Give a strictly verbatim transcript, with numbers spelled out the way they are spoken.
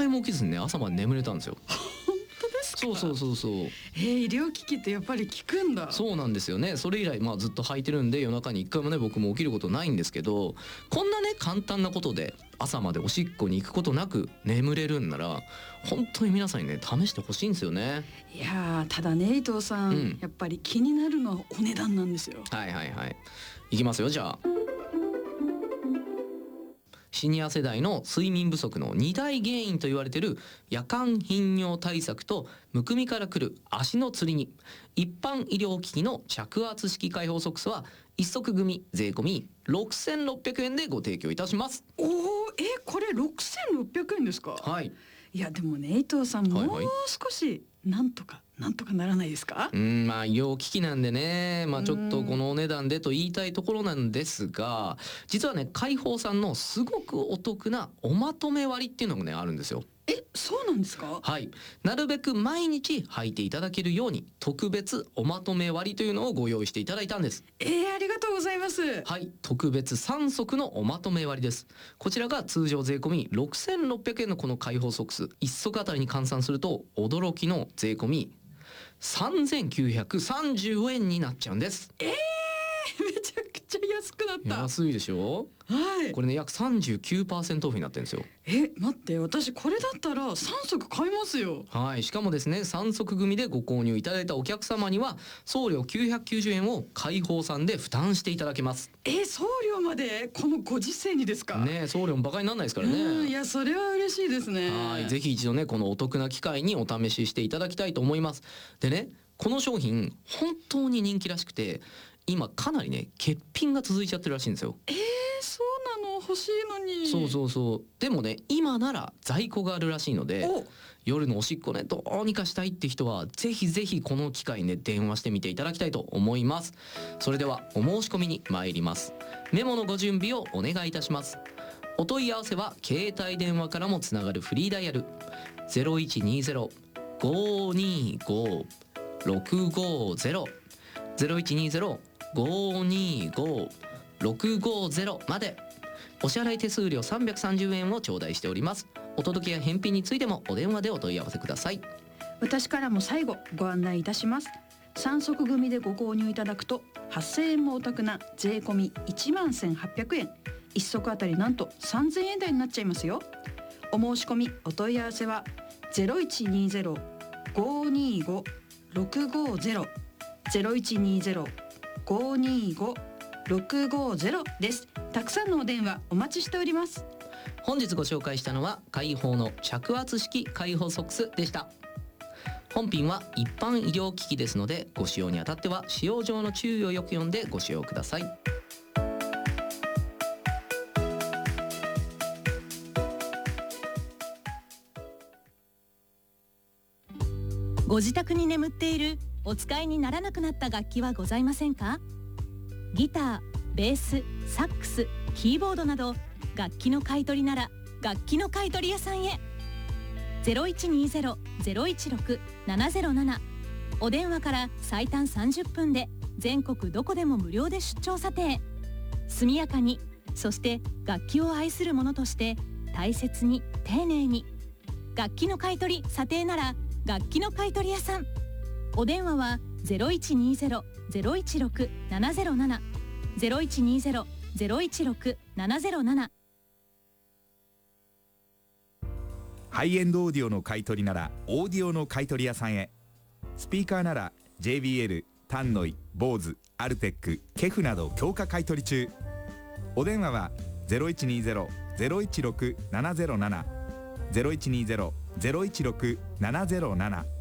回も起きずにね朝まで眠れたんですよ。 本当ですか？ そうそうそうそう。 えー、医療機器ってやっぱり効くんだ。 そうなんですよね。それ以来まあずっと履いてるんで夜中に一回もね僕も起きることないんですけど、こんなね簡単なことで朝までおしっこに行くことなく眠れるんなら本当に皆さんにね試してほしいんですよね。 いやーただね伊藤さん、うん、やっぱり気になるのはお値段なんですよ。 はいはいはい。いきますよじゃあ。シニア世代の睡眠不足のに大原因と言われている夜間頻尿対策とむくみからくる足のつりに一般医療機器の着圧式開放ソックスは一足組税込みろくせんろっぴゃくえんでご提供いたします。 おー、えこれろくせんろっぴゃくえんですか？ はい。 いやでもね伊藤さん、 はいはい、 もう少しなんとかなんとかならないですか？ うんまあ医療機器なんでね、まあ、ちょっとこのお値段でと言いたいところなんですが、実はね開放さんのすごくお得なおまとめ割っていうのがねあるんですよ。 え、そうなんですか？ はい、なるべく毎日履いていただけるように特別おまとめ割というのをご用意していただいたんです。 えー、ありがとうございます。 はい、特別さん足のおまとめ割です。こちらが通常税込みろくせんろっぴゃくえんのこの開放ソックスいっ足あたりに換算すると驚きの税込みさんぜんきゅうひゃくさんじゅうえんになっちゃうんです。 えー、めちゃくちゃ安くなった。 安いでしょ。 はい。 これね約 さんじゅうきゅうパーセント オフになってるんですよ。 え、待って私これだったらさん足買いますよ。 はい、しかもですねさん足組でご購入いただいたお客様には送料きゅうひゃくきゅうじゅうえんを開放さんで負担していただけます。 え、送料までこのご時世にですか？ ね、送料もバカにならないですからね。 いやそれは嬉しいですね。 はい、ぜひ一度ねこのお得な機会にお試ししていただきたいと思います。でねこの商品本当に人気らしくて今かなりね欠品が続いちゃってるらしいんですよ。 えー、そうなの？欲しいのに。 そうそうそう。でもね今なら在庫があるらしいので夜のおしっこねどうにかしたいって人はぜひぜひこの機会ね電話してみていただきたいと思います。それではお申し込みに参ります。メモのご準備をお願いいたします。お問い合わせは携帯電話からもつながるフリーダイヤル ゼロいちにゼロ ごーにーごー ろくごーゼロ ゼロいちにゼロ ごーにーごー ろくごーゼロまで。お支払い手数料さんびゃくさんじゅうえんを頂戴しております。お届けや返品についてもお電話でお問い合わせください。 私からも最後ご案内いたします。さん足組でご購入いただくとはっせんえんもお得な税込みいちまんせんはっぴゃくえん、いっ足あたりなんとさんぜんえん台になっちゃいますよ。お申し込みお問い合わせは ゼロいちにゼロ ごーにーご ろくごーゼロ ゼロいちにゼロ ごーにーご ろくごーゼロ です。たくさんのお電話お待ちしております。 本日ご紹介したのは開放の着圧式開放ソックスでした。本品は一般医療機器ですのでご使用にあたっては使用上の注意をよく読んでご使用ください。 ご自宅に眠っているお使いにならなくなった楽器はございませんか？ギター、ベース、サックス、キーボードなど楽器の買い取りなら楽器の買い取り屋さんへ。 ゼロいちにゼロ ゼロいちろく ななゼロなな お電話から最短さんじゅっぷんで全国どこでも無料で出張査定。速やかに、そして楽器を愛する者として大切に丁寧に。楽器の買い取り査定なら楽器の買い取り屋さん。お電話は ゼロいちにゼロ ゼロいちろく ななゼロなな ゼロいちにゼロ ゼロいちろく ななゼロなな。 ハイエンドオーディオの買い取りならオーディオの買い取り屋さんへ。スピーカーなら ジェイビーエル、タンノイ、ボーズ、アルテック、ケフなど強化買い取り中。お電話は ゼロいちにゼロ ゼロいちろく ななゼロなな ゼロいちにゼロ ゼロいちろく ななゼロなな